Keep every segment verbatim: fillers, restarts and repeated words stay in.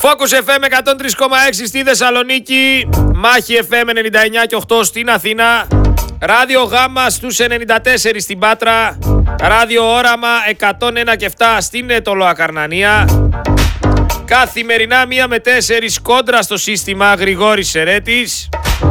Focus εφ εμ εκατόν τρία κόμμα έξι στη Θεσσαλονίκη, Μάχη εφ εμ ενενήντα εννιά και οκτώ στην Αθήνα, Ράδιο Γάμα στους ενενήντα τέσσερα στην Πάτρα, Ράδιο Όραμα εκατόν ένα και επτά στην Ετωλοακαρνανία. Καθημερινά μία με τέσσερις κόντρα στο σύστημα, Γρηγόρης Σερέτης.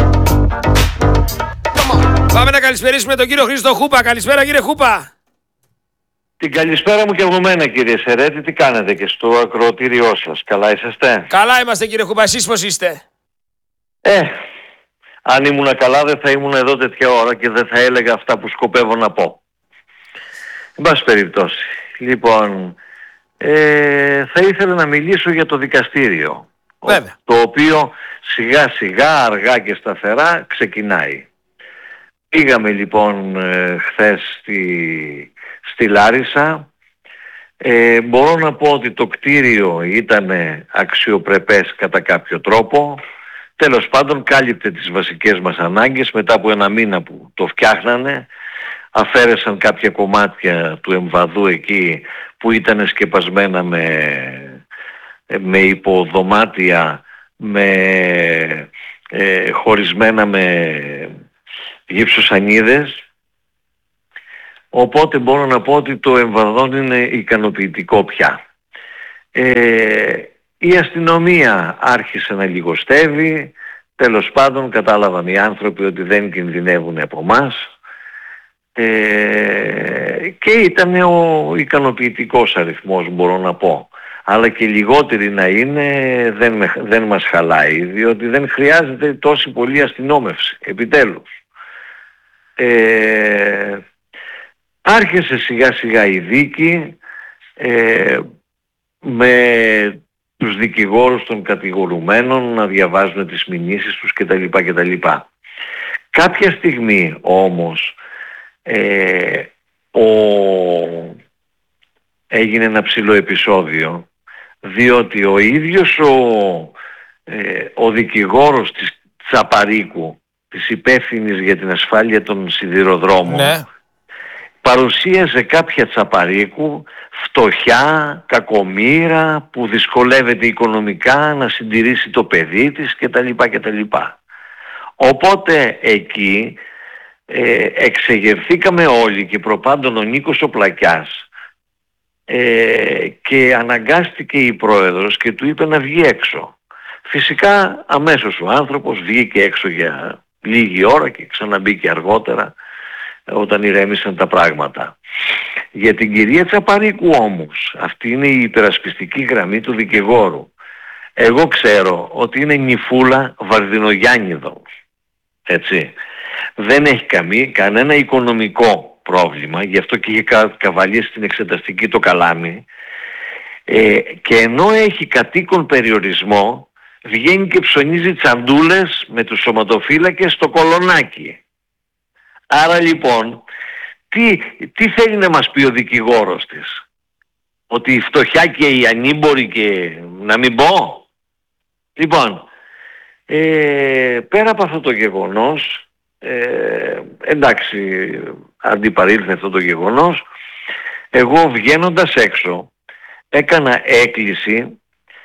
Πάμε να καλησπερίσουμε τον κύριο Χρήστο Χούπα. Καλησπέρα κύριε Χούπα. Την καλησπέρα μου και από μένα κύριε Σερέτη, τι κάνετε και στο ακροατήριό σας, καλά είσαστε? Καλά είμαστε κύριε Χούπα, εσείς πώς είστε? Ε, αν ήμουν καλά δεν θα ήμουν εδώ τέτοια ώρα και δεν θα έλεγα αυτά που σκοπεύω να πω. Εν πάση περιπτώσει, λοιπόν, ε, θα ήθελα να μιλήσω για το δικαστήριο. Βέβαια. Το οποίο σιγά σιγά, αργά και σταθερά ξεκινάει. Πήγαμε λοιπόν ε, χθες στη, στη Λάρισα. Ε, μπορώ να πω ότι το κτίριο ήταν αξιοπρεπές κατά κάποιο τρόπο. Τέλος πάντων κάλυπτε τις βασικές μας ανάγκες. Μετά από ένα μήνα που το φτιάχνανε, αφαίρεσαν κάποια κομμάτια του εμβαδού εκεί που ήταν σκεπασμένα με, με υποδωμάτια, με, ε, χωρισμένα με γυψοσανίδες. Οπότε μπορώ να πω ότι το εμβαδόν είναι ικανοποιητικό πια. Ε, η αστυνομία άρχισε να λιγοστεύει. Τέλος πάντων κατάλαβαν οι άνθρωποι ότι δεν κινδυνεύουν από μας. Ε, και ήταν ο ικανοποιητικός αριθμός, μπορώ να πω. Αλλά και λιγότεροι να είναι δεν, με, δεν μας χαλάει, διότι δεν χρειάζεται τόση πολλή αστυνόμευση, επιτέλους. Ε, άρχισε σιγά σιγά η δίκη ε, με τους δικηγόρους των κατηγορουμένων να διαβάζουν τις μηνύσεις τους κτλ. κτλ. Κάποια στιγμή όμως ε, ο... έγινε ένα ψηλό επεισόδιο, διότι ο ίδιος ο, ε, ο δικηγόρος της Τσαπαρίκου, της υπεύθυνης για την ασφάλεια των σιδηροδρόμων, ναι, παρουσίασε κάποια Τσαπαρίκου φτωχιά, κακομοίρα, που δυσκολεύεται οικονομικά να συντηρήσει το παιδί της κτλ. κτλ. Οπότε εκεί ε, εξεγερθήκαμε όλοι και προπάντων ο Νίκος ο Πλακιάς ε, και αναγκάστηκε η πρόεδρος και του είπε να βγει έξω. Φυσικά αμέσως ο άνθρωπος βγήκε έξω για λίγη ώρα και ξαναμπήκε αργότερα όταν ηρέμησαν τα πράγματα. Για την κυρία Τσαπαρίκου όμως, αυτή είναι η υπερασπιστική γραμμή του δικηγόρου. Εγώ ξέρω ότι είναι νυφούλα Βαρδινογιάννηδο. Έτσι. Δεν έχει καμία, κανένα οικονομικό πρόβλημα, γι' αυτό και είχε κα, καβαλήσει στην εξεταστική το καλάμι. Ε, και ενώ έχει κατοίκον περιορισμό, βγαίνει και ψωνίζει τσαντούλες με τους σωματοφύλακες στο Κολονάκι. Άρα λοιπόν, τι, τι θέλει να μας πει ο δικηγόρος της? Ότι η φτωχιά και οι ανήμποροι και να μην πω? Λοιπόν, ε, πέρα από αυτό το γεγονός, ε, εντάξει, αντιπαρήλθε αυτό το γεγονός, εγώ βγαίνοντας έξω έκανα έκκληση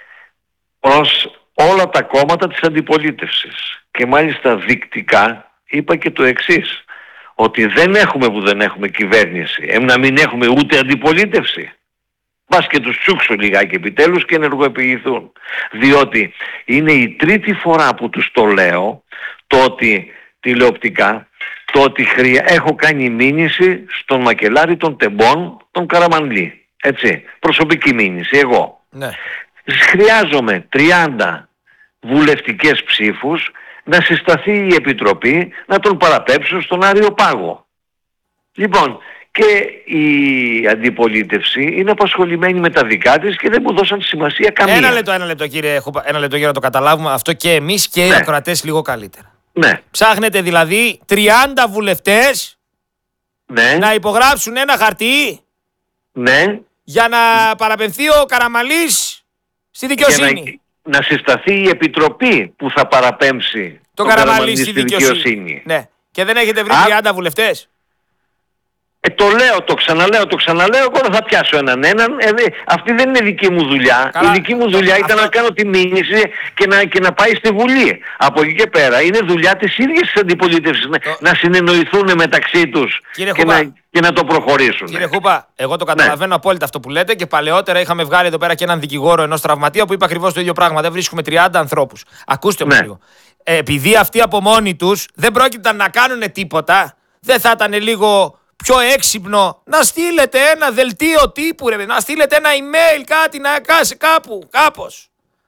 προς όλα τα κόμματα της αντιπολίτευσης και μάλιστα δεικτικά είπα και το εξής, ότι δεν έχουμε που δεν έχουμε κυβέρνηση, ε, να μην έχουμε ούτε αντιπολίτευση. Πας και τους τσούξω λιγάκι επιτέλους και ενεργοποιηθούν. Διότι είναι η τρίτη φορά που τους το λέω, το ότι τηλεοπτικά, το ότι χρεια... έχω κάνει μήνυση στον μακελάρη των Τεμπών, τον Καραμανλή. Έτσι, προσωπική μήνυση, εγώ. Ναι. Χρειάζομαι τριάντα βουλευτικές ψήφους να συσταθεί η Επιτροπή να τον παραπέμψουν στον Άριο Πάγο. Λοιπόν, και η αντιπολίτευση είναι απασχολημένη με τα δικά της και δεν μου δώσαν σημασία καμία. Ένα λεπτό, ένα λεπτό κύριε Χούπα, ένα λεπτό για να το καταλάβουμε αυτό και εμείς και οι ναι. ακροατές λίγο καλύτερα. Ναι. Ψάχνετε δηλαδή τριάντα βουλευτές ναι. να υπογράψουν ένα χαρτί ναι. για να παραπεμφθεί ο Καραμανλής στη δικαιοσύνη. Να, να συσταθεί η Επιτροπή που θα παραπέμψει το Καραμανλή στη δικαιοσύνη. δικαιοσύνη. Ναι. Και δεν έχετε βρει Άρα... τριάντα βουλευτές. Ε, το λέω, το ξαναλέω, το ξαναλέω, εγώ δεν θα πιάσω έναν έναν. Ε, δε, αυτή δεν είναι δική μου δουλειά. Καλά, η δική μου δουλειά αυτό... ήταν να κάνω τη μήνυση και να, και να πάει στη Βουλή. Από εκεί και πέρα είναι δουλειά της ίδιας της αντιπολίτευσης το... να, να συνεννοηθούν μεταξύ τους και να, και να το προχωρήσουν. Κύριε Χούπα, εγώ το καταλαβαίνω ναι. απόλυτα αυτό που λέτε και παλαιότερα είχαμε βγάλει εδώ πέρα και έναν δικηγόρο ενός τραυματία που είπε ακριβώς το ίδιο πράγμα. Δεν βρίσκουμε τριάντα ανθρώπους. Ακούστε μου ναι. λίγο. Ε, επειδή αυτοί από μόνοι τους δεν πρόκειται να κάνουν τίποτα, δεν θα ήταν λίγο πιο έξυπνο να στείλετε ένα δελτίο τύπου, ρε, να στείλετε ένα email, κάτι, να κάσει κάπου, κάπως.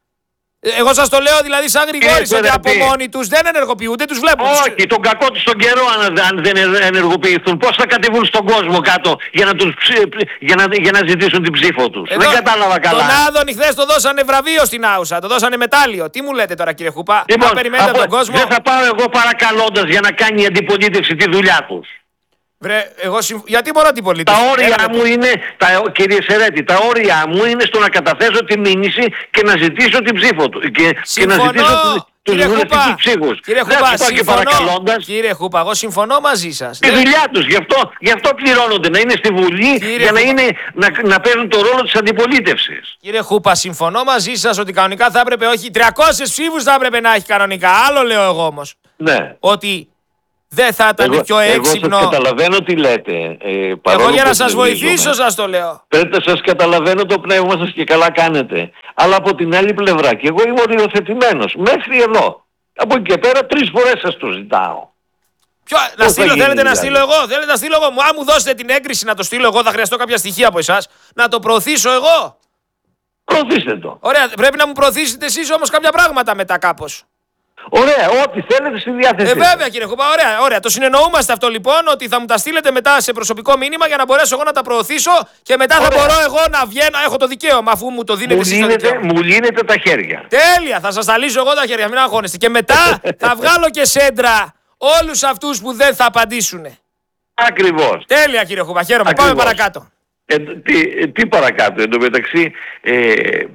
Εγώ σας το λέω δηλαδή σαν Γρηγόρης, ότι από μόνοι τους δεν ενεργοποιούνται, τους βλέπουν. Όχι, τον κακό τους τον καιρό αν, αν δεν ενεργοποιηθούν. Πώς θα κατεβούν στον κόσμο κάτω για να, τους, για να, για να ζητήσουν την ψήφο τους. Εδώ, δεν κατάλαβα καλά. Τον Άδωνη χθες το δώσανε βραβείο στην Άουσα, το δώσανε μετάλλιο. Τι μου λέτε τώρα κύριε Χουπά, λοιπόν, να περιμένετε από τον κόσμο. Δεν θα πάω εγώ παρακαλώντας για να κάνει η αντιπολίτευση τη δουλειά τους. Βρε, εγώ συμφ... Γιατί μόνο την πολίτευση. Τα όρια Έλατε. μου είναι, τα, κύριε Σερέτη, τα όρια μου είναι στο να καταθέσω τη μήνυση και να ζητήσω την ψήφο του. Και, και να ζητήσω τους βουλευτικούς ψήφους. Κύριε Χούπα, συμφωνώ. Κύριε Χούπα, εγώ συμφωνώ μαζί σας. Τη δουλειά τους, γι' αυτό, γι' αυτό πληρώνονται, να είναι στη Βουλή. Κύριε για να, είναι, να, να παίζουν το ρόλο της αντιπολίτευσης. Κύριε Χούπα, συμφωνώ μαζί σας ότι κανονικά θα έπρεπε, όχι τριακόσιους ψήφους θα έπρεπε να έχει κανονικά. Άλλο λέω εγώ όμως. Ναι. Ότι δεν θα ήταν εγώ, πιο έξυπνο. Εγώ σας καταλαβαίνω τι λέτε. Ε, εγώ για να σας βοηθήσω σας το λέω. Πρέπει να σας καταλαβαίνω το πνεύμα σας και καλά κάνετε. Αλλά από την άλλη πλευρά και εγώ είμαι οριοθετημένος. Μέχρι εδώ. Από εκεί και πέρα τρεις φορές σας το ζητάω. Ποιο, να στείλω, θέλετε δηλαδή. να στείλω εγώ. Θέλετε να στείλω εγώ. Μου, αν μου δώσετε την έγκριση να το στείλω εγώ, θα χρειαστώ κάποια στοιχεία από εσάς. Να το προωθήσω εγώ. Προωθήστε το. Ωραία. Πρέπει να μου προωθήσετε εσείς όμως κάποια πράγματα μετά κάπως. Ωραία, ό,τι θέλετε στη διάθεσή. Ε, βέβαια κύριε Χουπά, ωραία, ωραία. Το συνεννοούμαστε αυτό λοιπόν, ότι θα μου τα στείλετε μετά σε προσωπικό μήνυμα για να μπορέσω εγώ να τα προωθήσω και μετά ωραία. θα μπορώ εγώ να βγαίνω. Έχω το δικαίωμα αφού μου το δίνετε εσείς το δικαίωμα. Μου λύνετε τα χέρια. Τέλεια, θα σας τα λύσω εγώ τα χέρια, μην αγχώνεστε. Και μετά θα βγάλω και σέντρα όλους αυτούς που δεν θα απαντήσουν. Ακριβώς. Τέλεια κύριε Χουπά, χαίρομαι. Πάμε παρακάτω. Ε, τι, τι παρακάτω, εν τω μεταξύ. Ε,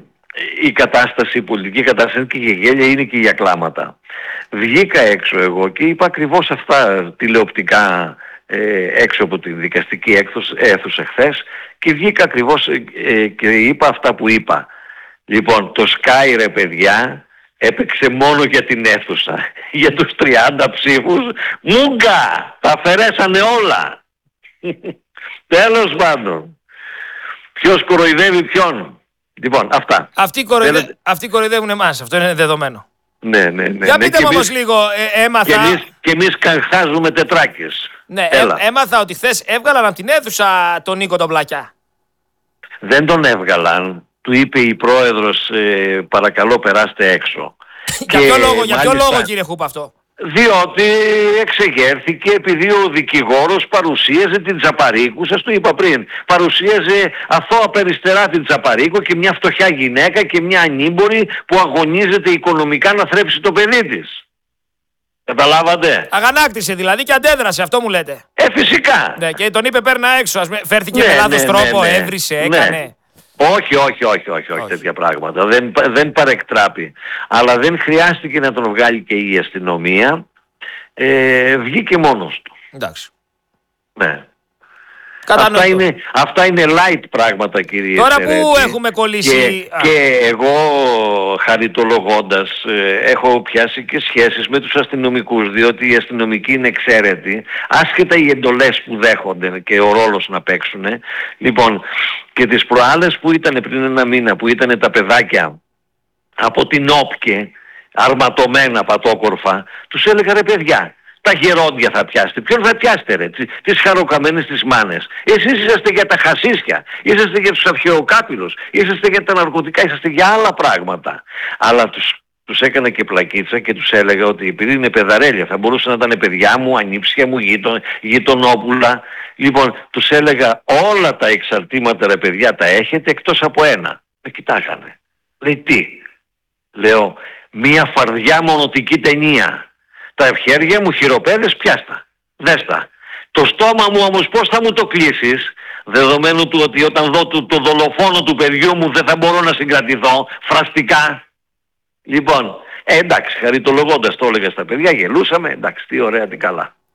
η κατάσταση, η πολιτική κατάσταση και για γέλια είναι και για κλάματα. Βγήκα έξω εγώ και είπα ακριβώς αυτά τηλεοπτικά ε, έξω από τη δικαστική αίθουσα χθες και βγήκα ακριβώς ε, και είπα αυτά που είπα. Λοιπόν, το Sky ρε παιδιά έπαιξε μόνο για την αίθουσα. Για τους τριάντα ψήφους μούγκα! Τα αφαιρέσανε όλα. Τέλος πάντων. Ποιος κοροϊδεύει ποιον. Λοιπόν, αυτά. Αυτοί, κοροϊδε... Θέλετε... Αυτοί κοροϊδεύουν εμάς, αυτό είναι δεδομένο. Ναι, ναι, ναι. Για ναι, πείτε μου όμως λίγο, ε, έμαθα... Και εμείς, και εμείς καγχάζουμε τετράκες. Ναι, ε, έμαθα ότι χθες έβγαλαν από την αίθουσα τον Νίκο τον Πλακιά. Δεν τον έβγαλαν. Του είπε η πρόεδρος, ε, παρακαλώ περάστε έξω. για ποιο λόγο, για ποιο λόγο κύριε Χούπα αυτό. Διότι εξεγέρθηκε επειδή ο δικηγόρος παρουσίαζε την Τσαπαρίκου, σας το είπα πριν, παρουσίαζε αθώα περιστερά την Τσαπαρίκου και μια φτωχιά γυναίκα και μια ανήμπορη που αγωνίζεται οικονομικά να θρέψει το παιδί της. Καταλάβατε. Αγανάκτησε δηλαδή και αντέδρασε, αυτό μου λέτε. Ε, φυσικά. Ναι, και τον είπε παίρνα έξω, ας με... φέρθηκε ναι, με λάθος ναι, τρόπο, ναι, ναι. έβρισε, έκανε. Ναι. Όχι, όχι, όχι, όχι, όχι, τέτοια πράγματα. Δεν, δεν παρεκτράπει. Αλλά δεν χρειάστηκε να τον βγάλει και η αστυνομία. Ε, βγήκε μόνος του. Εντάξει. Ναι. Αυτά είναι, αυτά είναι light πράγματα κύριε Τώρα Σερέτη. που έχουμε κολλήσει... Και, και εγώ χαριτολογώντας ε, έχω πιάσει και σχέσεις με τους αστυνομικούς, διότι οι αστυνομικοί είναι εξαίρετοι, άσχετα οι εντολές που δέχονται και ο ρόλος να παίξουν. Λοιπόν, και τις προάλλες που ήταν πριν ένα μήνα, που ήταν τα παιδάκια από την Όπκε, αρματωμένα πατόκορφα, τους έλεγα ρε παιδιά, τα γερόντια θα πιάσετε. Ποιον θα πιάσετε ρε, τις χαροκαμένες τις μάνες. Εσείς είσαστε για τα χασίσια, είσαστε για τους αρχαιοκάπηλους, είσαστε για τα ναρκωτικά, είσαστε για άλλα πράγματα. Αλλά τους, τους έκανα και πλακίτσα και τους έλεγα ότι επειδή είναι παιδαρέλια, θα μπορούσαν να ήταν παιδιά μου, ανήψια μου, γείτον, γειτονόπουλα. Λοιπόν, τους έλεγα όλα τα εξαρτήματα ρε παιδιά τα έχετε εκτός από ένα. Με κοιτάγανε. Λέει τι. Λέω, μία φαρδιά μονοτική ταινία. Τα χέρια μου χειροπέδες πιάστα. Δέστα. Το στόμα μου όμως πώς θα μου το κλείσεις, δεδομένου του ότι όταν δω το, το δολοφόνο του παιδιού μου δεν θα μπορώ να συγκρατηθώ φραστικά. Λοιπόν, ε, εντάξει, χαριτολογώντας το έλεγα στα παιδιά, γελούσαμε, εντάξει, τι ωραία, τι καλά.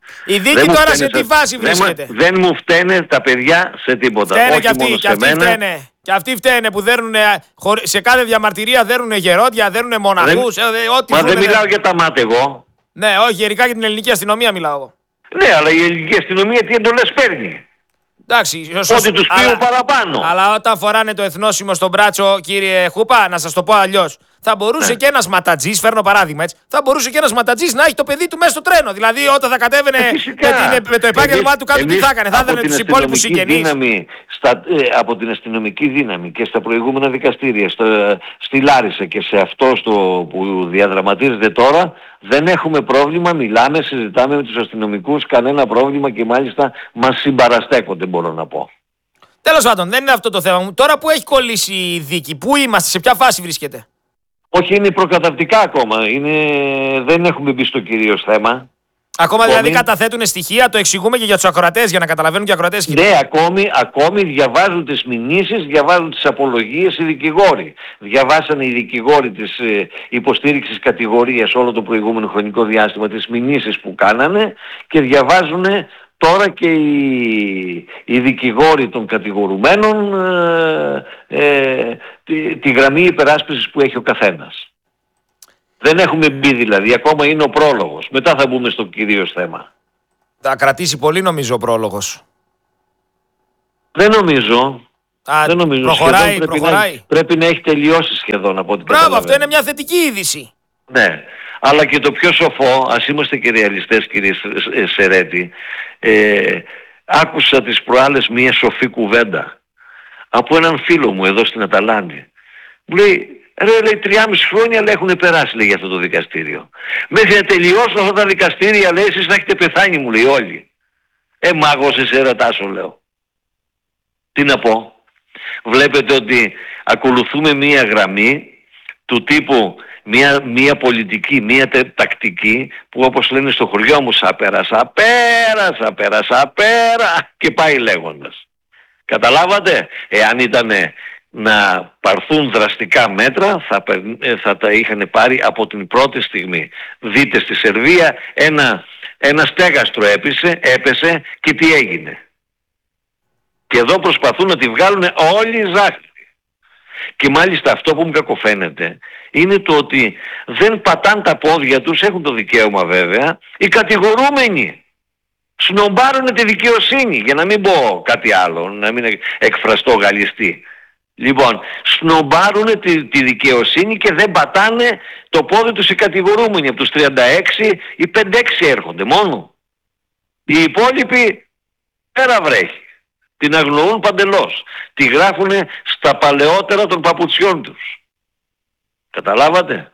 Η δίκη Δεν μου τώρα φταίνε σε τι φάση δεν μου- βρίσκεται? Δεν μου φταίνε τα παιδιά σε τίποτα. Φταίνε Όχι κι αυτοί, μόνο κι σε αυτοί μένα. φταίνε. Και αυτοί φταίνε που δέρνουνε, χωρί- σε κάθε διαμαρτυρία δέρνουνε γερόντια, δέρνουνε μοναχούς, ε, ε, ό,τι Μα βρουνε, δεν μιλάω για τα μάτια εγώ. Ναι, όχι, γενικά για την ελληνική αστυνομία μιλάω εγώ. Ναι, αλλά η ελληνική αστυνομία τι εντολές παίρνει. Εντάξει, σωστό. Ό,τι τους πει Αλλά- ο παραπάνω. Αλλά όταν φοράνε το εθνόσημο στον μπράτσο, κύριε Χούπα, να σας το πω αλλιώς. Θα μπορούσε Ναι. και ένας ματατζής, φέρνω παράδειγμα έτσι, θα μπορούσε και ένας ματατζής να έχει το παιδί του μέσα στο τρένο. Δηλαδή, όταν θα κατέβαινε Ε, με, φυσικά. την- με το επάγγελμά Εμείς- του κάτω, τι εμείς θα έκανε, θα από έδαινε την τους υπόλοιπους αστυνομική συγγενείς. δύναμη, στα, ε, από την αστυνομική δύναμη και στα προηγούμενα δικαστήρια, στα, στη Λάρισα και σε αυτό στο, που διαδραματίζεται τώρα, δεν έχουμε πρόβλημα, μιλάμε, συζητάμε με τους αστυνομικούς, κανένα πρόβλημα και μάλιστα μας συμπαραστέκονται, μπορώ να πω. Τέλος πάντων, δεν είναι αυτό το θέμα μου. Τώρα που έχει κολλήσει η δίκη, πού είμαστε, σε ποια φάση βρίσκεται? Όχι, είναι προκαταρτικά ακόμα, είναι, δεν έχουμε μπει στο κυρίως θέμα. Ακόμα Ακόμη. δηλαδή καταθέτουν στοιχεία, το εξηγούμε και για τους ακροατές, για να καταλαβαίνουν και οι ακροατές. Ναι, ακόμη, ακόμη διαβάζουν τις μηνύσεις, διαβάζουν τις απολογίες οι δικηγόροι. Διαβάσανε οι δικηγόροι της ε, υποστήριξης κατηγορίας όλο το προηγούμενο χρονικό διάστημα, τις μηνύσεις που κάνανε και διαβάζουν τώρα και οι, οι δικηγόροι των κατηγορουμένων ε, ε, τη, τη γραμμή υπεράσπισης που έχει ο καθένας. Δεν έχουμε μπει δηλαδή, ακόμα είναι ο πρόλογος. Μετά θα μπούμε στο κυρίως θέμα. Θα κρατήσει πολύ νομίζω ο πρόλογος. Δεν νομίζω. Α, Δεν νομίζω. προχωράει, Σχεδόν πρέπει, προχωράει. Να, πρέπει να έχει τελειώσει σχεδόν από ό,τι Μπράβο, αυτό καταλαβαίνω. είναι μια θετική είδηση. Ναι. Αλλά και το πιο σοφό, ας είμαστε και ρεαλιστές κύριε Σερέτη, ε, άκουσα τις προάλλες μια σοφή κουβέντα από έναν φίλο μου εδώ στην Αταλάντη. Μου λέει, ρε λέει τριάμιση χρόνια αλλά έχουν περάσει λέει για αυτό το δικαστήριο. Μέχρι να τελειώσουν αυτά τα δικαστήρια λέει εσείς να έχετε πεθάνει μου λέει όλοι. Ε μάγος εσύ ρωτάσω λέω. Τι να πω. Βλέπετε ότι ακολουθούμε μία γραμμή του τύπου μία, μία πολιτική, μία τε, τακτική που όπως λένε στο χωριό μου σαπέρασα, πέρασα, πέρασα, πέρα και πάει λέγοντας. Καταλάβατε, εάν ήταν να πάρθουν δραστικά μέτρα θα, θα τα είχαν πάρει από την πρώτη στιγμή. Δείτε στη Σερβία ένα, ένα στέγαστρο έπεσε, έπεσε και τι έγινε. Και εδώ προσπαθούν να τη βγάλουν όλοι οι ζάχαροι. Και μάλιστα αυτό που μου κακοφαίνεται είναι το ότι δεν πατάν τα πόδια τους, έχουν το δικαίωμα βέβαια, οι κατηγορούμενοι. Σνομπάρουν τη δικαιοσύνη, για να μην πω κάτι άλλο, να μην εκφραστώ γαλλιστή. Λοιπόν, σνομπάρουν τη, τη δικαιοσύνη και δεν πατάνε το πόδι τους οι κατηγορούμενοι. Από τους τριάντα έξι οι πέντε έξι έρχονται μόνο. Οι υπόλοιποι πέρα βρέχει. Την αγνοούν παντελώς. Τη γράφουνε στα παλαιότερα των παπουτσιών τους. Καταλάβατε?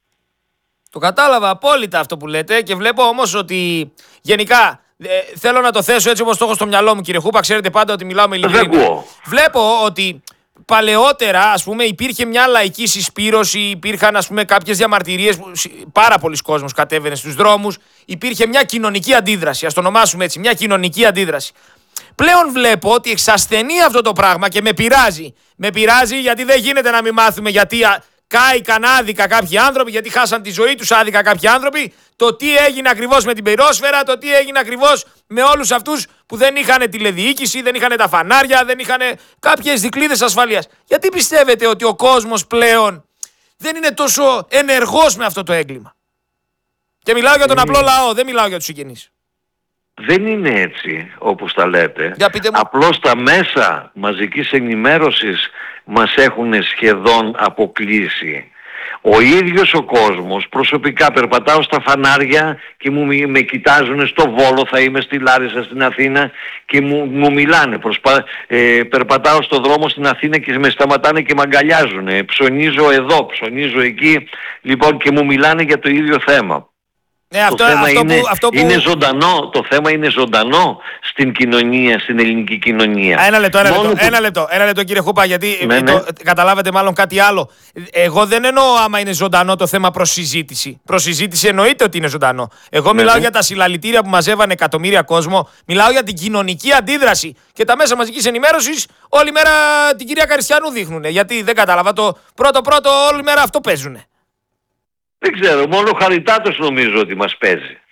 Το κατάλαβα απόλυτα αυτό που λέτε και βλέπω όμως ότι γενικά ε, θέλω να το θέσω έτσι όπως το έχω στο μυαλό μου κύριε Χούπα, ξέρετε πάντα ότι μιλάω με ειλικρίνεια. Βλέπω ότι παλαιότερα ας πούμε υπήρχε μια λαϊκή συσπήρωση, υπήρχαν ας πούμε κάποιες διαμαρτυρίες, πάρα πολλοί κόσμος κατέβαινε στους δρόμους, υπήρχε μια κοινωνική αντίδραση, ας το ονομάσουμε έτσι, μια κοινωνική αντίδραση. Πλέον βλέπω ότι εξασθενεί αυτό το πράγμα και με πειράζει. Με πειράζει γιατί δεν γίνεται να μην μάθουμε γιατί κάηκαν άδικα κάποιοι άνθρωποι, γιατί χάσαν τη ζωή τους άδικα κάποιοι άνθρωποι, το τι έγινε ακριβώς με την πυρόσφαιρα, το τι έγινε ακριβώς με όλους αυτούς που δεν είχαν τηλεδιοίκηση, δεν είχαν τα φανάρια, δεν είχαν κάποιες δικλείδες ασφαλείας. Γιατί πιστεύετε ότι ο κόσμος πλέον δεν είναι τόσο ενεργός με αυτό το έγκλημα? Και μιλάω για τον απλό λαό, δεν μιλάω για τους συγγενείς. Δεν είναι έτσι όπως τα λέτε. Για πείτε μου. Απλώς τα μέσα μαζικής ενημέρωσης μας έχουν σχεδόν αποκλείσει. Ο ίδιος ο κόσμος, προσωπικά περπατάω στα φανάρια και μου, με κοιτάζουν στο Βόλο, θα είμαι στη Λάρισα στην Αθήνα και μου, μου μιλάνε. Προσπα, ε, περπατάω στο δρόμο στην Αθήνα και με σταματάνε και με αγκαλιάζουν. Ψωνίζω εδώ, ψωνίζω εκεί, λοιπόν και μου μιλάνε για το ίδιο θέμα. Ναι, αυτό, το θέμα αυτό είναι, που, αυτό που... είναι ζωντανό, το θέμα είναι ζωντανό στην κοινωνία, στην ελληνική κοινωνία. Ένα λεπτό, ένα λεπτό, που... ένα λεπτό, ένα λεπτό κύριε Χούπα, γιατί ναι, ναι. Το, καταλάβατε μάλλον κάτι άλλο. Εγώ δεν εννοώ άμα είναι ζωντανό το θέμα προς συζήτηση. Προς συζήτηση εννοείται ότι είναι ζωντανό. Εγώ ναι, μιλάω ναι. για τα συλλαλητήρια που μαζεύανε εκατομμύρια κόσμο, μιλάω για την κοινωνική αντίδραση. Και τα μέσα μαζικής ενημέρωσης όλη μέρα την κυρία Καριστιανού δείχνουνε. Γιατί δεν κατάλαβα το πρώτο-πρώτο, όλη μέρα αυτό παίζουνε. Δεν ξέρω, μόνο χαριτάτος νομίζω ότι μας παίζει.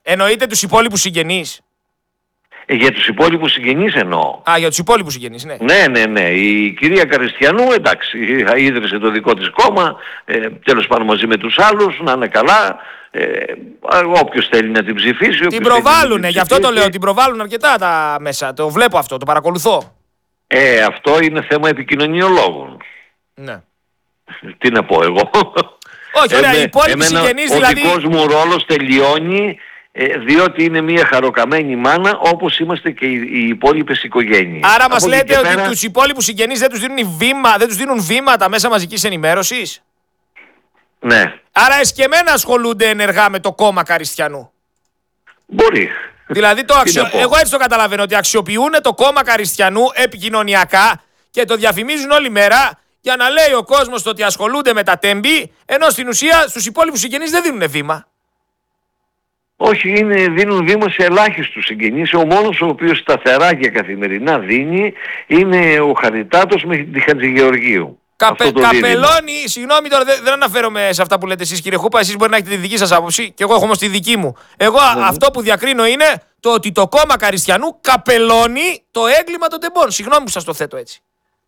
Εννοείται τους υπόλοιπους συγγενείς. Ε, για τους υπόλοιπους συγγενείς εννοώ. Α, για τους υπόλοιπους συγγενείς, ναι. Ναι, ναι, ναι. Η κυρία Καριστιανού, εντάξει, ίδρυσε το δικό της κόμμα, ε, τέλος πάντων μαζί με τους άλλους, να είναι καλά. Ε, όποιος θέλει να την ψηφίσει. Την προβάλλουνε, γι' αυτό το λέω, την προβάλλουν αρκετά τα μέσα. Το βλέπω αυτό, το παρακολουθώ. Ε, αυτό είναι θέμα επικοινωνιολόγων. Ναι. Τι να πω εγώ. Όχι, ωραία, οι υπόλοιποι συγγενείς δηλαδή... Ο δικός μου ρόλος τελειώνει ε, διότι είναι μια χαροκαμένη μάνα όπως είμαστε και οι, οι υπόλοιπες οικογένειες. Άρα μας λέτε ότι πέρα... τους υπόλοιπους συγγενείς δεν τους δίνουν βήμα, δεν τους δίνουν βήματα μέσα μαζικής ενημέρωσης. Ναι. Άρα εσκεμμένα ασχολούνται ενεργά με το κόμμα Καριστιανού. Μπορεί. Δηλαδή το αξιο... εγώ έτσι το καταλαβαίνω, ότι αξιοποιούν το κόμμα Καριστιανού επικοινωνιακά και το διαφημίζουν όλη μέρα για να λέει ο κόσμος το ότι ασχολούνται με τα τέμπη, ενώ στην ουσία στους υπόλοιπους συγγενείς δεν δίνουν βήμα. Όχι, είναι, δίνουν βήμα σε ελάχιστους συγγενείς. Ο μόνος ο οποίος σταθερά και καθημερινά δίνει είναι ο Χαριτάτος με τη Χατζηγεωργίου. Καπε, καπελώνει, συγγνώμη τώρα, δεν, δεν αναφέρομαι σε αυτά που λέτε εσείς κύριε Χούπα, εσείς μπορεί να έχετε τη δική σας άποψη και εγώ έχω όμως τη δική μου. Εγώ mm-hmm. αυτό που διακρίνω είναι το ότι το κόμμα Καριστιανού καπελώνει το έγκλημα των τεμπών. Συγγνώμη που σας το θέτω έτσι.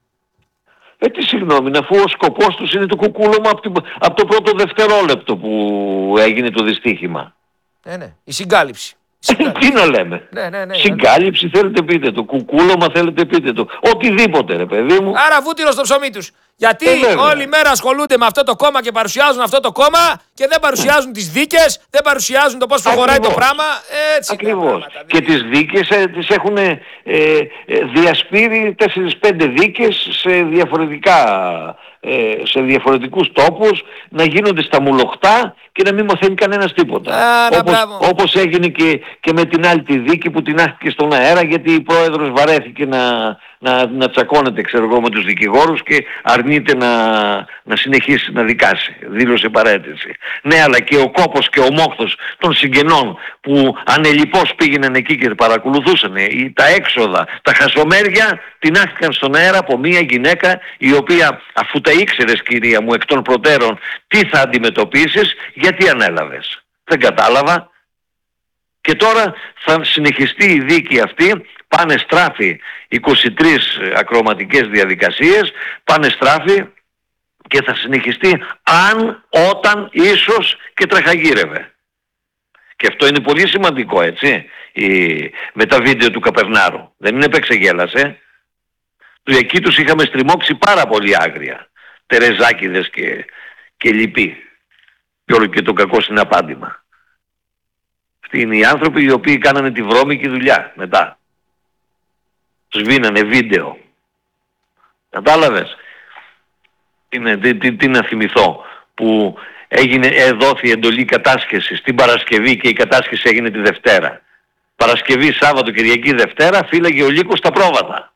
Ε, τι συγγνώμη, αφού ο σκοπός τους είναι το κουκούλωμα από, την, από το πρώτο δευτερόλεπτο που έγινε το δυστύχημα. Ναι, ναι, η συγκάλυψη. Τι να λέμε. Ναι, ναι, ναι, Συγκάλυψη ναι. Θέλετε πείτε το. Κουκούλωμα θέλετε πείτε το. Οτιδήποτε ρε παιδί μου. Άρα βούτυρο στο ψωμί τους. Γιατί ε, όλη μέρα ασχολούνται με αυτό το κόμμα και παρουσιάζουν αυτό το κόμμα και δεν παρουσιάζουν τις δίκες, δεν παρουσιάζουν το πώς προχωράει το πράγμα. Έτσι. Ακριβώς. Και τις δίκες ε, τις έχουν ε, ε, διασπείρει τέσσερις πέντε δίκες σε διαφορετικά σε διαφορετικούς τόπους, να γίνονται στα μουλοχτά και να μην μαθαίνει κανένας τίποτα. Α, όπως, όπως έγινε και, και με την άλλη τη δίκη που την άχθηκε στον αέρα γιατί η πρόεδρος βαρέθηκε να, να, να τσακώνεται ξέρω εγώ με τους δικηγόρους και αρνείται να, να συνεχίσει να δικάσει. Δήλωσε παρέτηση. Ναι, αλλά και ο κόπος και ο μόχθος των συγγενών που ανελιπώς πήγαιναν εκεί και παρακολουθούσαν τα έξοδα, τα χασομέρια την άχθηκαν στον αέρα από μια γυναίκα η οποία αφού τα ήξερες κυρία μου εκ των προτέρων τι θα αντιμετωπίσεις, γιατί ανέλαβες. Δεν κατάλαβα. Και τώρα θα συνεχιστεί η δίκη αυτή, πάνε στράφη είκοσι τρεις ακροματικές διαδικασίες, πάνε στράφη και θα συνεχιστεί αν, όταν, ίσως και τρεχαγύρευε. Και αυτό είναι πολύ σημαντικό έτσι, η, με τα βίντεο του Καπερνάρου. Δεν είναι επεξεγέλασε. Εκεί τους είχαμε στριμώξει πάρα πολύ άγρια. Τερεζάκηδες και, και λοιποί. Και όλο και το κακό συναπάντημα. Αυτοί είναι οι άνθρωποι οι οποίοι κάνανε τη βρώμικη δουλειά μετά. Σβήνανε βίντεο. Κατάλαβες. Είναι, τι, τι, τι να θυμηθώ που έγινε, εδόθη εντολή κατάσχεσης την Παρασκευή και η κατάσχεση έγινε τη Δευτέρα. Παρασκευή, Σάββατο, Κυριακή, Δευτέρα φύλαγε ο λύκος στα πρόβατα.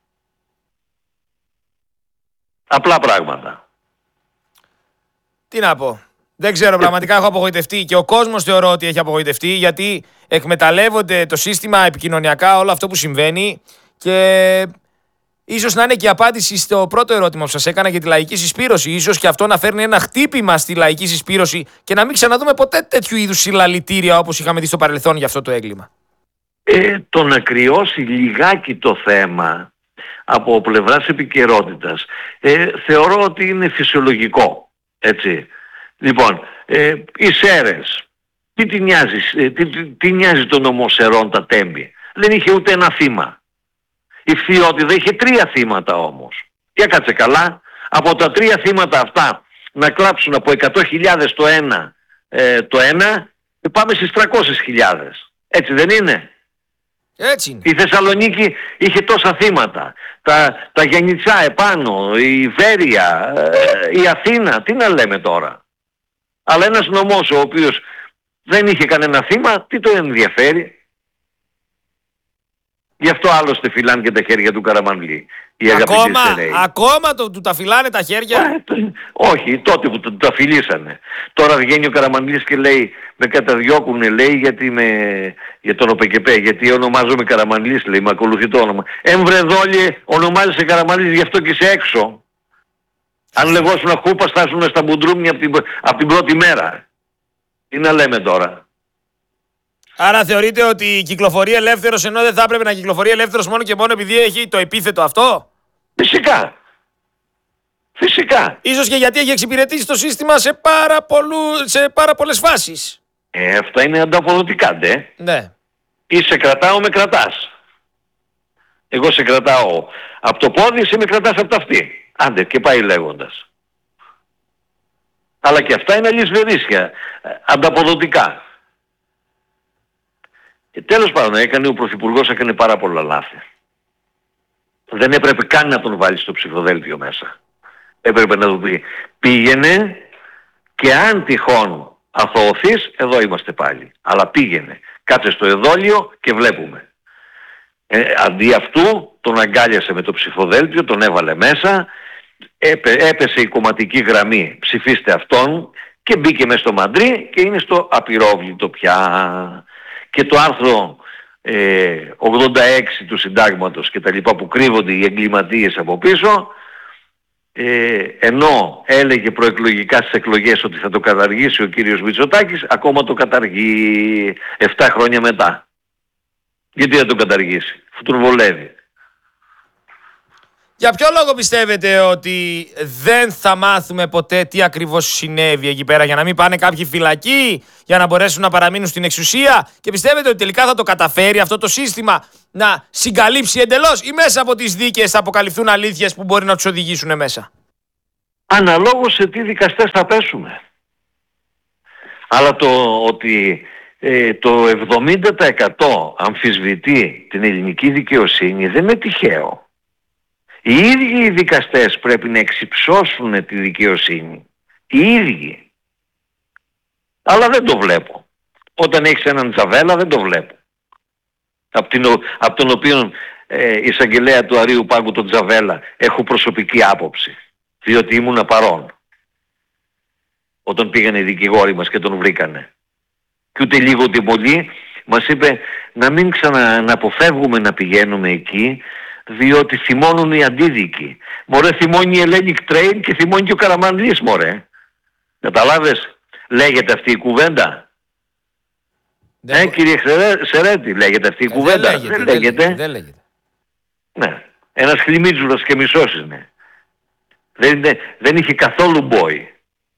Απλά πράγματα. Τι να πω. Δεν ξέρω, πραγματικά έχω απογοητευτεί και ο κόσμος θεωρώ ότι έχει απογοητευτεί γιατί εκμεταλλεύονται το σύστημα επικοινωνιακά όλο αυτό που συμβαίνει και ίσως να είναι και η απάντηση στο πρώτο ερώτημα που σας έκανα για τη λαϊκή συσπήρωση. Ίσως και αυτό να φέρνει ένα χτύπημα στη λαϊκή συσπήρωση και να μην ξαναδούμε ποτέ τέτοιου είδους συλλαλητήρια όπως είχαμε δει στο παρελθόν για αυτό το έγκλημα. Ε, το να κρυώσει λιγάκι το θέμα από πλευράς επικαιρότητας ε, θεωρώ ότι είναι φυσιολογικό. Έτσι. Λοιπόν, ε, οι Σέρες, τι, τι, νοιάζει, ε, τι, τι, τι νοιάζει τον νομό Σερών τα τέμπη. Δεν είχε ούτε ένα θύμα. Η Φθιώτιδα είχε τρία θύματα όμως. Για κάτσε καλά, από τα τρία θύματα αυτά να κλάψουν από εκατό χιλιάδες το ένα, ε, το ένα πάμε στις τριακόσιες χιλιάδες. Έτσι δεν είναι? Έτσι είναι. Η Θεσσαλονίκη είχε τόσα θύματα. Τα, τα Γιαννιτσά επάνω, η Βέρεια, ε, η Αθήνα, τι να λέμε τώρα. Αλλά ένας νομός ο οποίος δεν είχε κανένα θύμα, τι το ενδιαφέρει. Γι' αυτό άλλωστε φυλάνε και τα χέρια του Καραμανλή. Ακόμα, ακόμα το, του τα φυλάνε τα χέρια. Ε, όχι, τότε που του τα φιλήσανε. Τώρα βγαίνει ο Καραμανλής και λέει με καταδιώκουνε λέει γιατί με, για τον ΟΠΕΚΕΠΕ, γιατί ονομάζομαι Καραμανλής λέει, με ακολουθεί το όνομα. Εμβρεδόλιε, ονομάζεσαι Καραμανλής γι' αυτό και είσαι έξω. Αν λεγόσουν Χούπα στάσουν στα μπουντρούμια από την, από την πρώτη μέρα. Τι να λέμε τώρα. Άρα θεωρείτε ότι κυκλοφορεί ελεύθερος ενώ δεν θα έπρεπε να κυκλοφορεί ελεύθερος μόνο και μόνο επειδή έχει το επίθετο αυτό? Φυσικά. Φυσικά. Ίσως και γιατί έχει εξυπηρετήσει το σύστημα σε πάρα, πολλού, σε πάρα πολλές φάσεις. Ε, αυτά είναι ανταποδοτικά, ντε. Ναι. Ή σε κρατάω, με κρατάς. Εγώ σε κρατάω από το πόδι, εσύ με κρατάς από τα αυτή. Άντε, και πάει λέγοντας. Αλλά και αυτά είναι αλυσβερίσια. Ανταποδοτικά. Και τέλος πάντων, έκανε ο Πρωθυπουργός, έκανε πάρα πολλά λάθη. Δεν έπρεπε καν να τον βάλει στο ψηφοδέλτιο μέσα. Έπρεπε να του πει, πήγαινε και αν τυχόν αθωωθείς, εδώ είμαστε πάλι. Αλλά πήγαινε, κάτσε στο εδόλιο και βλέπουμε. Ε, αντί αυτού τον αγκάλιασε με το ψηφοδέλτιο, τον έβαλε μέσα, έπε, έπεσε η κομματική γραμμή, ψηφίστε αυτόν, και μπήκε μέσα στο μαντρί και είναι στο απειρόβλητο πια. Και το άρθρο ε, ογδόντα έξι του συντάγματος και τα λοιπά που κρύβονται οι εγκληματίες από πίσω, ε, ενώ έλεγε προεκλογικά στις εκλογές ότι θα το καταργήσει ο κύριος Μητσοτάκης, ακόμα το καταργεί επτά χρόνια μετά. Γιατί θα το καταργήσει, αφού τον βολεύει. Για ποιο λόγο πιστεύετε ότι δεν θα μάθουμε ποτέ τι ακριβώς συνέβη εκεί πέρα, για να μην πάνε κάποιοι φυλακοί, για να μπορέσουν να παραμείνουν στην εξουσία, και πιστεύετε ότι τελικά θα το καταφέρει αυτό το σύστημα να συγκαλύψει εντελώς, ή μέσα από τις δίκες θα αποκαλυφθούν αλήθειες που μπορεί να τους οδηγήσουν μέσα? Αναλόγως σε τι δικαστές θα πέσουμε. Αλλά το ότι ε, το εβδομήντα τοις εκατό αμφισβητεί την ελληνική δικαιοσύνη δεν είναι τυχαίο. Οι ίδιοι οι δικαστές πρέπει να εξυψώσουν τη δικαιοσύνη. Οι ίδιοι. Αλλά δεν το βλέπω. Όταν έχεις έναν Τζαβέλα δεν το βλέπω. Από, την, από τον οποίο ε, εισαγγελέα του Αρείου Πάγκου, τον Τζαβέλα, έχω προσωπική άποψη. Διότι ήμουν παρόν όταν πήγανε οι δικηγόροι μας και τον βρήκανε. Και ούτε λίγο ούτε πολύ μας είπε να μην ξανα να αποφεύγουμε να πηγαίνουμε εκεί, διότι θυμώνουν οι αντίδικοι. Μωρέ, θυμώνει η Hellenic Train και θυμώνει και ο Καραμανλής, μωρέ. Καταλάβες, λέγεται αυτή η κουβέντα. Δεν... Ε, κύριε Σερέτη, λέγεται αυτή η ε, κουβέντα. Δεν λέγεται. Δεν λέγεται. Δεν λέγεται. Ναι, ένας χλιμίτζουρας και μισός είναι. Δεν, είναι, δεν είχε καθόλου μπόι.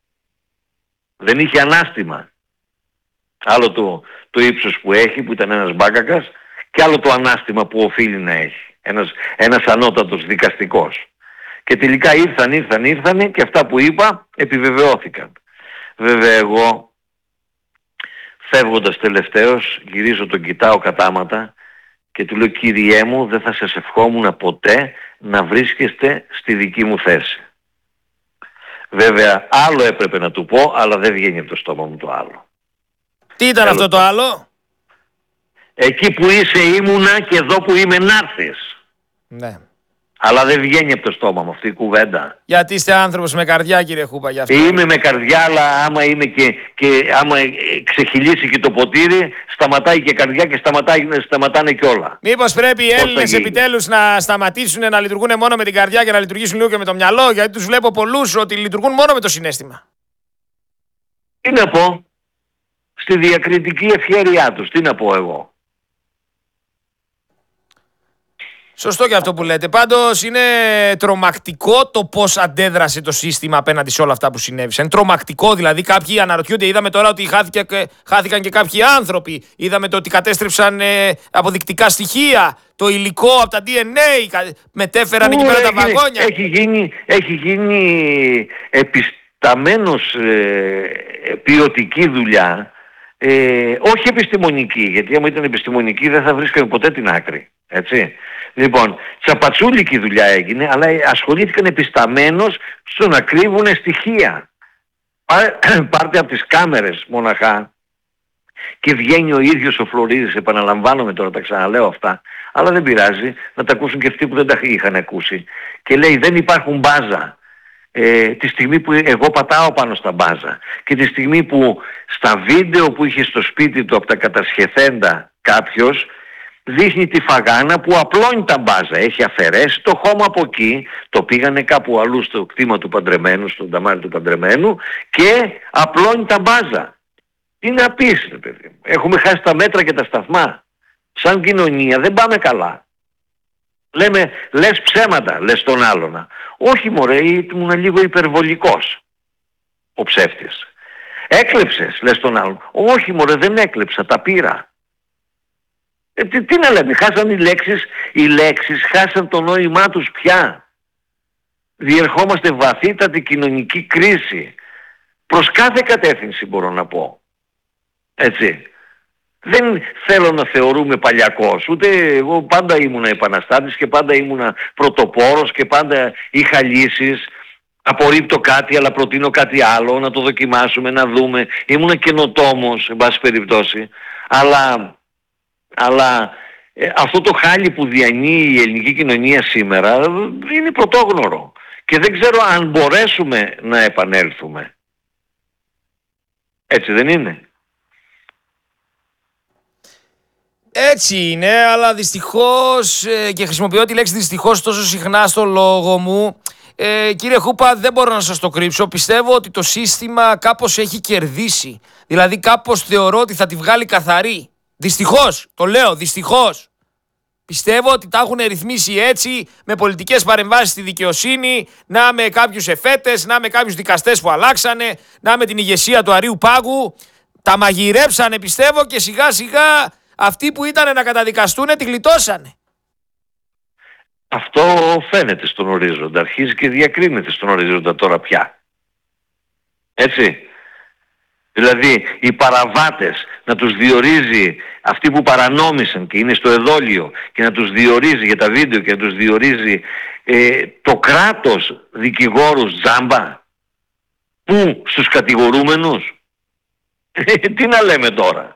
Δεν είχε ανάστημα. Άλλο το, το ύψος που έχει, που ήταν ένας μπάκακας, και άλλο το ανάστημα που οφείλει να έχει. Ένας, ένας ανώτατος δικαστικός. Και τελικά ήρθαν, ήρθαν, ήρθαν και αυτά που είπα επιβεβαιώθηκαν. Βέβαια εγώ, φεύγοντας τελευταίος, γυρίζω, τον κοιτάω κατάματα και του λέω, Κύριέ μου, δεν θα σας ευχόμουν ποτέ να βρίσκεστε στη δική μου θέση. Βέβαια άλλο έπρεπε να του πω, αλλά δεν βγαίνει από το στόμα μου το άλλο. Τι ήταν αυτό το άλλο? Εκεί που είσαι ήμουνα και εδώ που είμαι να'ρθεις. Ναι. Αλλά δεν βγαίνει από το στόμα μου αυτή η κουβέντα. Γιατί είστε άνθρωπος με καρδιά, κύριε Χούπα, γι' αυτό. Είμαι με καρδιά, αλλά άμα είμαι και, και άμα ξεχυλήσει και το ποτήρι, σταματάει και καρδιά και σταματάει, σταματάνε και όλα. Μήπως πρέπει οι Έλληνες επιτέλους να σταματήσουν να λειτουργούν μόνο με την καρδιά και να λειτουργήσουν λίγο και με το μυαλό? Γιατί τους βλέπω πολλούς ότι λειτουργούν μόνο με το συναίσθημα. Τι να πω? Στη διακριτική ευχέρειά τους, τι να πω εγώ? Σωστό και αυτό που λέτε. Πάντως είναι τρομακτικό το πώς αντέδρασε το σύστημα απέναντι σε όλα αυτά που συνέβησαν. Είναι τρομακτικό, δηλαδή. Κάποιοι αναρωτιούνται, είδαμε τώρα ότι χάθηκε, χάθηκαν και κάποιοι άνθρωποι. Είδαμε το ότι κατέστρεψαν ε, αποδεικτικά στοιχεία, το υλικό από τα ντι εν έι, μετέφεραν εκεί πέρα τα βαγόνια. Έχει γίνει, έχει γίνει επισταμένος ε, ποιοτική δουλειά, ε, όχι επιστημονική, γιατί άμα ήταν επιστημονική δεν θα βρίσκαμε ποτέ την άκρη. Έτσι. Λοιπόν, τσαπατσούλικη δουλειά έγινε, αλλά ασχολήθηκαν επισταμένως στο να κρύβουν στοιχεία. Πάρτε από τις κάμερες μοναχά και βγαίνει ο ίδιος ο Φλωρίδης, επαναλαμβάνομαι τώρα, τα ξαναλέω αυτά, αλλά δεν πειράζει, να τα ακούσουν και αυτοί που δεν τα είχαν ακούσει. Και λέει, δεν υπάρχουν μπάζα. Ε, τη στιγμή που εγώ πατάω πάνω στα μπάζα και τη στιγμή που στα βίντεο που είχε στο σπίτι του από τα κατασχεθέντα κάποιος δείχνει τη φαγάνα που απλώνει τα μπάζα. Έχει αφαιρέσει το χώμα από εκεί, το πήγανε κάπου αλλού στο κτήμα του Παντρεμένου, στον ταμάρι του Παντρεμένου, και απλώνει τα μπάζα. Τι να πεις, ρε παιδί μου. Έχουμε χάσει τα μέτρα και τα σταθμά. Σαν κοινωνία δεν πάμε καλά. Λέμε, λες ψέματα, λες τον άλλον. Όχι μωρέ, ήμουν λίγο υπερβολικός ο ψεύτης. Έκλεψες, λες τον άλλον. Όχι μωρέ, δεν έκλεψα, τα πήρα. Ε, τι, τι να λέμε, χάσαν οι λέξεις, οι λέξεις χάσαν το νόημά τους πια. Διερχόμαστε βαθύτατη κοινωνική κρίση. Προς κάθε κατεύθυνση μπορώ να πω. Έτσι. Δεν θέλω να θεωρούμε παλιακός, ούτε εγώ πάντα ήμουνα επαναστάτης και πάντα ήμουνα πρωτοπόρος και πάντα είχα λύσεις. Απορρίπτω κάτι αλλά προτείνω κάτι άλλο, να το δοκιμάσουμε, να δούμε. Ήμουνα καινοτόμος, εν πάση περιπτώσει. Αλλά, αλλά ε, αυτό το χάλι που διανύει η ελληνική κοινωνία σήμερα είναι πρωτόγνωρο. Και δεν ξέρω αν μπορέσουμε να επανέλθουμε. Έτσι δεν είναι? Έτσι είναι, αλλά δυστυχώς, και χρησιμοποιώ τη λέξη δυστυχώς τόσο συχνά στο λόγο μου, ε, κύριε Χούπα, δεν μπορώ να σας το κρύψω. Πιστεύω ότι το σύστημα κάπως έχει κερδίσει. Δηλαδή κάπως θεωρώ ότι θα τη βγάλει καθαρή. Δυστυχώς, το λέω, δυστυχώς. Πιστεύω ότι τα έχουν ρυθμίσει έτσι, με πολιτικές παρεμβάσεις στη δικαιοσύνη, να με κάποιους εφέτες, να με κάποιους δικαστές που αλλάξανε, να με την ηγεσία του Αρείου Πάγου. Τα μαγειρέψανε πιστεύω και σιγά σιγά αυτοί που ήταν να καταδικαστούν τη γλιτώσανε. Αυτό φαίνεται στον ορίζοντα, αρχίζει και διακρίνεται στον ορίζοντα τώρα πια. Έτσι. Δηλαδή οι παραβάτες να τους διορίζει αυτοί που παρανόμησαν και είναι στο εδόλιο και να τους διορίζει για τα βίντεο και να τους διορίζει ε, το κράτος δικηγόρους τζάμπα. Πού? Στους κατηγορούμενους. Τι να λέμε τώρα.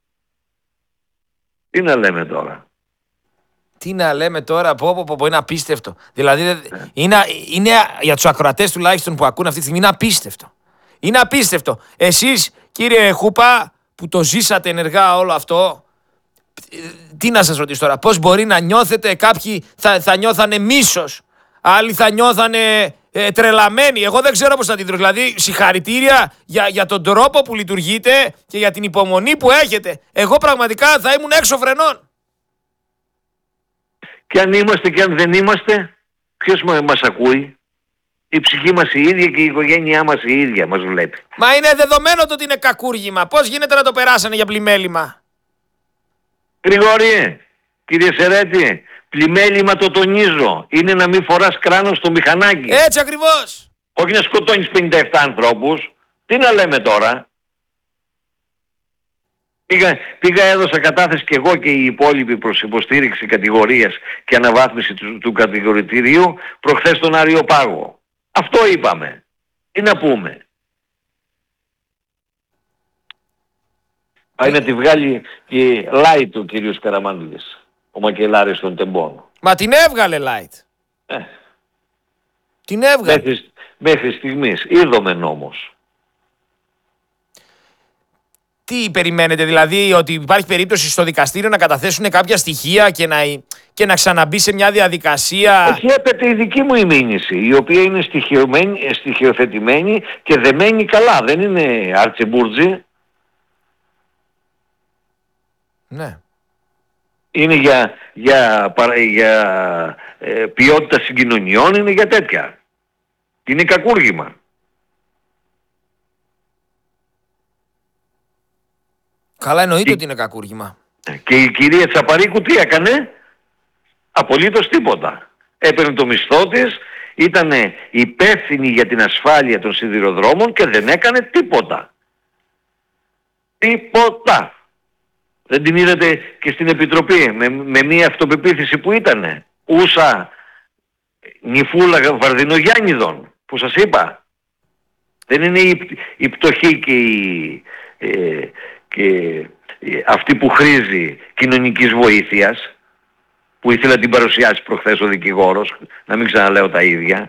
Τι να λέμε τώρα. Τι να λέμε τώρα, πω πω πω, πω είναι απίστευτο. Δηλαδή yeah. είναι, είναι για τους ακροατές τουλάχιστον που ακούν αυτή τη στιγμή είναι απίστευτο. Είναι απίστευτο. Εσείς κύριε Χούπα που το ζήσατε ενεργά όλο αυτό, τι να σας ρωτήσω τώρα, πώς μπορεί να νιώθετε, κάποιοι θα, θα νιώθανε μίσος, άλλοι θα νιώθανε ε, τρελαμένοι, εγώ δεν ξέρω πώς θα αντιδρώ. Δηλαδή συγχαρητήρια για, για τον τρόπο που λειτουργείτε και για την υπομονή που έχετε. Εγώ πραγματικά θα ήμουν έξω φρενών. Και αν είμαστε και αν δεν είμαστε, ποιος μας ακούει? Η ψυχή μας η ίδια και η οικογένειά μας η ίδια μας βλέπει. Μα είναι δεδομένο το ότι είναι κακούργημα. Πώς γίνεται να το περάσανε για πλημέλημα? Γρηγόρη, κύριε Σερέτη, πλημέλημα το τονίζω. Είναι να μην φοράς κράνος στο μηχανάκι. Έτσι ακριβώς. Όχι να σκοτώνεις πενήντα επτά ανθρώπους. Τι να λέμε τώρα. Πήγα, πήγα έδωσα κατάθεση και εγώ και οι υπόλοιποι προς υποστήριξη κατηγορίας και αναβάθμιση του, του κατηγορητηρίου προχθές στον Άριο Πάγο. Αυτό είπαμε. Τι να πούμε. Πάει να τη βγάλει και light ο κύριος Καραμάνλης, ο μακελάρης των τεμπών. Μα την έβγαλε light. Ε. Την έβγαλε. Μέχρι, μέχρι στιγμής. Είδομεν όμως. Τι περιμένετε, δηλαδή ότι υπάρχει περίπτωση στο δικαστήριο να καταθέσουν κάποια στοιχεία και να, και να ξαναμπεί σε μια διαδικασία? Όχι, έπεται η δική μου η μήνυση, η οποία είναι στοιχειοθετημένη και δεμένη καλά. Δεν είναι αρτσιμπούρτζι. Ναι. Είναι για, για, για ε, ποιότητα συγκοινωνιών, είναι για τέτοια. Είναι κακούργημα. Καλά εννοείται η... ότι είναι κακούργημα. Και η κυρία Τσαπαρίκου τι έκανε? Απολύτως τίποτα. Έπαιρνε το μισθό της, ήταν υπεύθυνη για την ασφάλεια των σιδηροδρόμων και δεν έκανε τίποτα. Τίποτα. Δεν την είδατε και στην Επιτροπή με, με μια αυτοπεποίθηση που ήτανε. Ούσα νυφούλα Βαρδινογιάννηδων που σας είπα. Δεν είναι η, η πτωχή και η... Ε, και αυτή που χρήζει κοινωνικής βοήθειας, που ήθελα να την παρουσιάσει προχθές ο δικηγόρος, να μην ξαναλέω τα ίδια,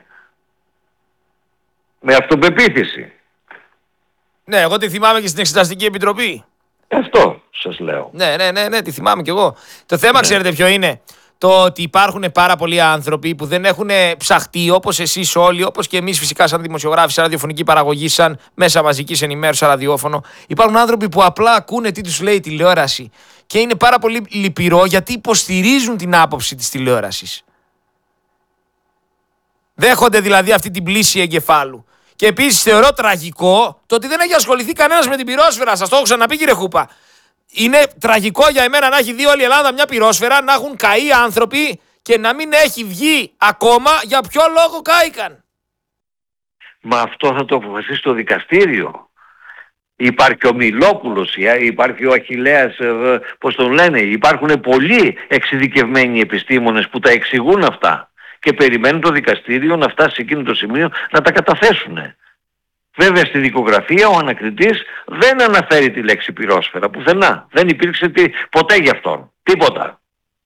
με αυτοπεποίθηση. Ναι, εγώ τη θυμάμαι και στην Εξεταστική Επιτροπή. Αυτό σας λέω. Ναι, ναι, ναι, ναι, τη θυμάμαι κι εγώ. Το θέμα, ναι, ξέρετε ποιο είναι? Το το ότι υπάρχουν πάρα πολλοί άνθρωποι που δεν έχουν ψαχτεί όπως εσείς όλοι, όπως και εμείς φυσικά σαν δημοσιογράφοι, σαν ραδιοφωνική παραγωγή, σαν μέσα μαζικής ενημέρωσης, σαν ραδιόφωνο. Υπάρχουν άνθρωποι που απλά ακούνε τι τους λέει η τηλεόραση και είναι πάρα πολύ λυπηρό γιατί υποστηρίζουν την άποψη της τηλεόρασης. Δέχονται δηλαδή αυτή την πλήση εγκεφάλου. Και επίσης θεωρώ τραγικό το ότι δεν έχει ασχοληθεί κανένας με την πυρόσφαιρα. Σας το έχω ξαναπεί, κύριε Χούπα. Είναι τραγικό για εμένα να έχει δει όλη η Ελλάδα μια πυρόσφαιρα, να έχουν καεί άνθρωποι και να μην έχει βγει ακόμα για ποιο λόγο κάηκαν. Μα αυτό θα το αποφασίσει το δικαστήριο. Υπάρχει ο Μιλόπουλος, υπάρχει ο Αχιλλέας, πώς τον λένε. Υπάρχουν πολλοί εξειδικευμένοι επιστήμονες που τα εξηγούν αυτά και περιμένουν το δικαστήριο να φτάσει σε εκείνο το σημείο να τα καταθέσουν. Βέβαια στη δικογραφία ο ανακριτής δεν αναφέρει τη λέξη πυρόσφαιρα πουθενά. Δεν υπήρξε τι, ποτέ γι' αυτόν. Τίποτα.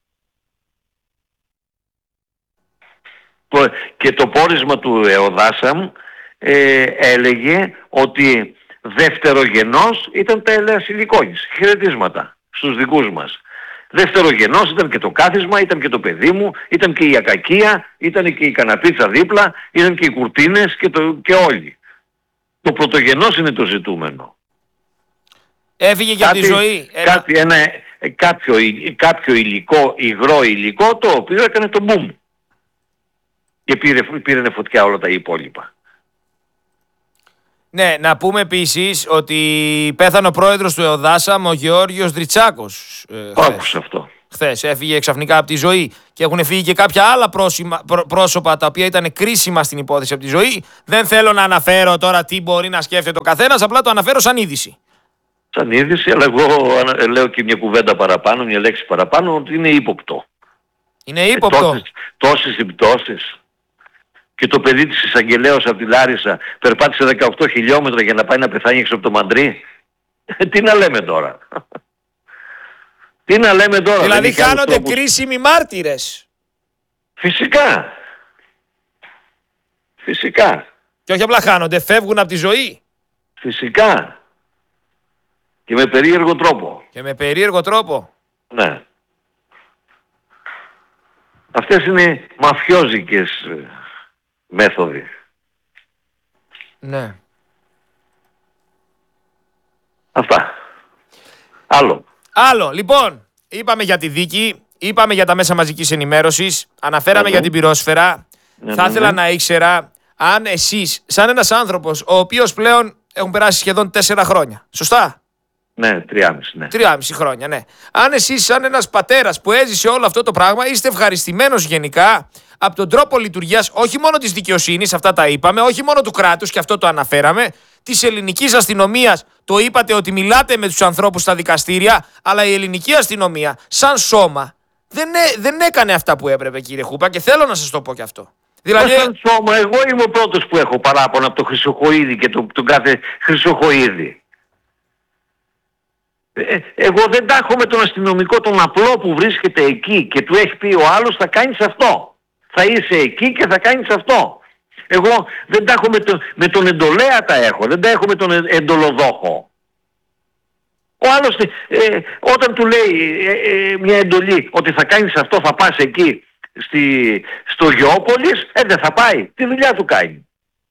Και το πόρισμα του ΕΟΔΑΣΑΜ ε, έλεγε ότι δευτερογενός ήταν τα ελαία σιλικόνης. Χαιρετίσματα στους δικούς μας. Δευτερογενός ήταν και το κάθισμα, ήταν και το παιδί μου, ήταν και η ακακία, ήταν και η καναπίτσα δίπλα, ήταν και οι κουρτίνες και, το, και όλοι. Το πρωτογενός είναι το ζητούμενο. Έφυγε για τη ζωή. Κάτι, ένα, κάποιο, κάποιο υλικό, υγρό υλικό, το οποίο έκανε το μπουμ. Και πήρε, πήρε φωτιά όλα τα υπόλοιπα. Ναι, να πούμε επίσης ότι πέθανε ο πρόεδρος του ΕΟΔΑΣΑΜ, ο Γεώργιος Δριτσάκος. Το άκουσα αυτό. Χθες έφυγε ξαφνικά από τη ζωή και έχουν φύγει και κάποια άλλα πρόσημα, πρό, πρόσωπα τα οποία ήταν κρίσιμα στην υπόθεση από τη ζωή. Δεν θέλω να αναφέρω τώρα τι μπορεί να σκέφτεται ο καθένας, απλά το αναφέρω σαν είδηση. Σαν είδηση, αλλά εγώ λέω και μια κουβέντα παραπάνω, μια λέξη παραπάνω, ότι είναι ύποπτο. Είναι ύποπτο. Ε, τόσες, τόσες συμπτώσεις. Και το παιδί της εισαγγελέως από τη Λάρισα περπάτησε δεκαοκτώ χιλιόμετρα για να πάει να πεθάνει έξω από το Μαντρί. Τι να λέμε τώρα. Τι να λέμε τώρα. Δηλαδή χάνονται τρόπους... κρίσιμοι μάρτυρες. Φυσικά. Φυσικά. Και όχι απλά χάνονται, φεύγουν από τη ζωή. Φυσικά. Και με περίεργο τρόπο. Και με περίεργο τρόπο. Ναι. Αυτές είναι μαφιόζικες μέθοδοι. Ναι. Αυτά. Άλλο. Άλλο. Λοιπόν, είπαμε για τη δίκη, είπαμε για τα μέσα μαζικής ενημέρωσης, αναφέραμε ναι, για την πυρόσφαιρα. Ναι, Θα ναι, ήθελα ναι. να ήξερα αν εσείς, σαν ένας άνθρωπος, ο οποίος πλέον έχουν περάσει σχεδόν τέσσερα χρόνια. Σωστά? Ναι, τριάμιση, ναι. Τριάμιση χρόνια, ναι. Αν εσείς σαν ένας πατέρας που έζησε όλο αυτό το πράγμα, είστε ευχαριστημένος γενικά από τον τρόπο λειτουργίας όχι μόνο της δικαιοσύνης, αυτά τα είπαμε, όχι μόνο του κράτους και αυτό το αναφέραμε, της ελληνικής αστυνομίας, το είπατε ότι μιλάτε με τους ανθρώπους στα δικαστήρια, αλλά η ελληνική αστυνομία σαν σώμα δεν, έ, δεν έκανε αυτά που έπρεπε, κύριε Χούπα, και θέλω να σας το πω και αυτό. Δηλαδή... Σαν σώμα, εγώ είμαι ο πρώτος που έχω παράπονα από το Χρυσοχοΐδη και τον, τον κάθε Χρυσοχοΐδη. Ε, εγώ δεν τα έχω με τον αστυνομικό τον απλό που βρίσκεται εκεί και του έχει πει ο άλλος θα κάνεις αυτό. Θα είσαι εκεί και θα κάνεις αυτό. Εγώ δεν τα έχω με, το, με τον εντολέα τα έχω, δεν τα έχω με τον εντολοδόχο. Ο άλλος ε, όταν του λέει ε, ε, μια εντολή ότι θα κάνεις αυτό, θα πας εκεί στη, στο Γεώπολης, ε, δεν θα πάει. Τι δουλειά του κάνει.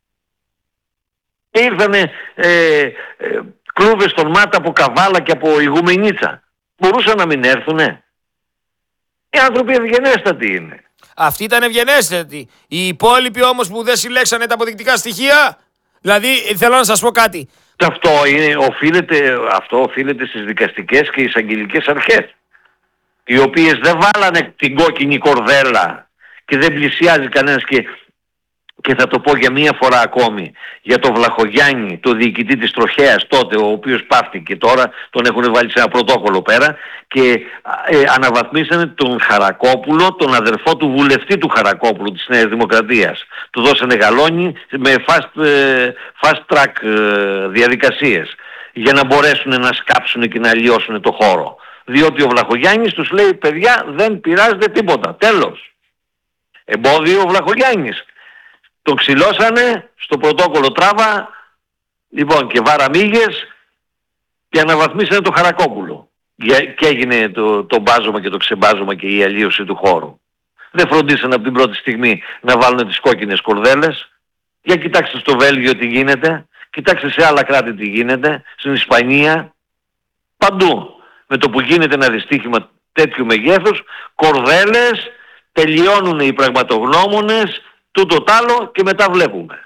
Και ήρθανε ε, ε, κλούβες στον Μάτα από Καβάλα και από Ιγουμενίτσα. Μπορούσαν να μην έρθουνε. Οι άνθρωποι ευγενέστατοι είναι. Αυτοί ήταν ευγενέστατοι. Οι υπόλοιποι όμως που δεν συλλέξανε τα αποδεικτικά στοιχεία. Δηλαδή θέλω να σας πω κάτι. Αυτό, είναι, οφείλεται, αυτό οφείλεται στις δικαστικές και εισαγγελικές αρχές. Οι οποίες δεν βάλανε την κόκκινη κορδέλα και δεν πλησιάζει κανένας και... Και θα το πω για μία φορά ακόμη, για τον Βλαχογιάννη, το διοικητή της Τροχέας τότε, ο οποίος πάφτηκε τώρα, τον έχουν βάλει σε ένα πρωτόκολλο πέρα και ε, αναβαθμίσανε τον Χαρακόπουλο, τον αδερφό του βουλευτή του Χαρακόπουλου της Νέας Δημοκρατίας. Του δώσανε γαλόνι με fast, ε, fast track ε, διαδικασίες για να μπορέσουν να σκάψουν και να αλλοιώσουν το χώρο. Διότι ο Βλαχογιάννης τους λέει, παιδιά δεν πειράζεται τίποτα, τέλος. Εμπόδιο ο Βλαχογιάννης. Το ξυλώσανε στο πρωτόκολλο τράβα, λοιπόν, και βάραμίγες και αναβαθμίσανε το Χαρακόπουλο. και έγινε το, το μπάζωμα και το ξεμπάζωμα και η αλλίωση του χώρου. Δεν φροντίσαν από την πρώτη στιγμή να βάλουν τις κόκκινες κορδέλες. Για κοιτάξτε στο Βέλγιο τι γίνεται, κοιτάξτε σε άλλα κράτη τι γίνεται, στην Ισπανία, παντού. Με το που γίνεται ένα δυστύχημα τέτοιου μεγέθους, κορδέλες, τελειώνουν οι πραγματογνώμονες, τούτο τ' άλλο και μετά βλέπουμε.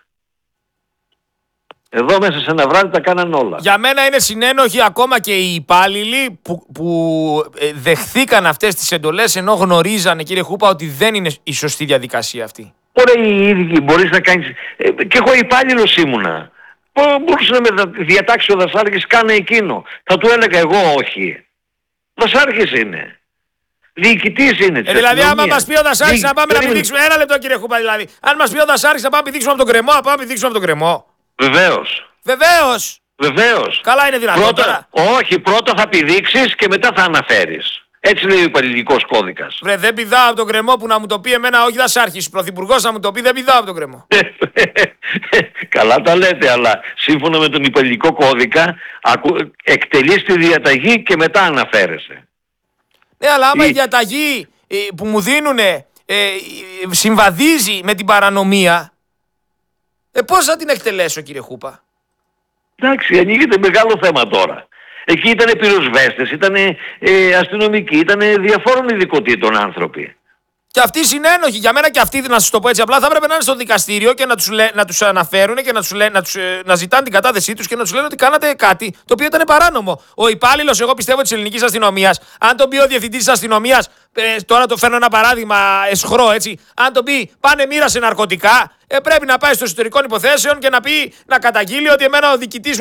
Εδώ μέσα σε ένα βράδυ τα κάναν όλα. Για μένα είναι συνένοχοι ακόμα και οι υπάλληλοι που, που δεχθήκαν αυτές τις εντολές, ενώ γνωρίζανε, κύριε Χούπα, ότι δεν είναι η σωστή διαδικασία αυτή. Ωραία, οι ίδιοι μπορείς να κάνεις... Ε, και εγώ υπάλληλος ήμουνα. Μπορούσε να με διατάξει ο Δασάρχης, κάνε εκείνο. Θα του έλεγα εγώ όχι. Δασάρχης είναι. Διοικητής είναι. Ε, δηλαδή, άμα μας πει ο Δασάρχης να πάμε να πηδήξουμε. Ένα λεπτό, κύριε Χούπα, δηλαδή. Αν μας πει ο Δασάρχης να πάμε να πηδήξουμε από τον κρεμό, να πάμε να πηδήξουμε από τον κρεμό. Βεβαίως. Βεβαίως. Βεβαίως. Καλά είναι δυνατόν. Πρώτα, όχι, πρώτα θα πηδήξεις και μετά θα αναφέρεις. Έτσι λέει ο υπαλληλικός κώδικας. Βρε, δεν πηδάω από τον κρεμό που να μου το πει εμένα, όχι Δασάρχης. Πρωθυπουργός να μου το πει, δεν πηδάω από τον κρεμό. Καλά τα λέτε, αλλά σύμφωνα με τον υπαλληλικό κώδικα εκτελείς τη διαταγή και μετά αναφέρεσαι. Ναι, αλλά άμα η, η διαταγή που μου δίνουνε ε, συμβαδίζει με την παρανομία, ε, πώς θα την εκτελέσω, κύριε Χούπα? Εντάξει, ανοίγεται μεγάλο θέμα τώρα. Εκεί ήταν πυροσβέστες, ήταν ε, αστυνομικοί, ήταν διαφόρων ειδικοτήτων άνθρωποι. Και αυτοί συνένοχοι, για μένα και αυτοί, να σας το πω έτσι απλά, θα έπρεπε να είναι στο δικαστήριο και να τους, λέ, να τους αναφέρουν και να, τους λέ, να, τους, να ζητάνε την κατάθεσή τους και να τους λένε ότι κάνατε κάτι το οποίο ήταν παράνομο. Ο υπάλληλος, εγώ πιστεύω, της ελληνικής αστυνομίας, αν τον πει ο διευθυντής της αστυνομίας, ε, τώρα το φέρνω ένα παράδειγμα εσχρό έτσι, αν τον πει πάνε μοίρασε ναρκωτικά, ε, πρέπει να πάει στο εσωτερικών υποθέσεων και να πει, να καταγγείλει ότι εμένα ο διοικητής